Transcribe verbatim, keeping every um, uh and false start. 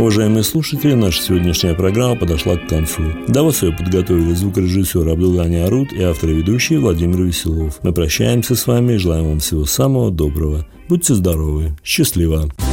Уважаемые слушатели, наша сегодняшняя программа подошла к концу. Для вас ее подготовили звукорежиссер Абдулгани Арут и автор и ведущий Владимир Веселов. Мы прощаемся с вами и желаем вам всего самого доброго. Будьте здоровы. Счастливо.